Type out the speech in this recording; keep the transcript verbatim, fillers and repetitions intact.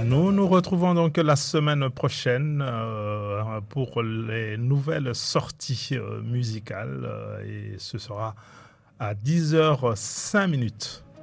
Nous nous retrouvons donc la semaine prochaine euh, pour les nouvelles sorties euh, musicales euh, et ce sera à dix heures cinq minutes.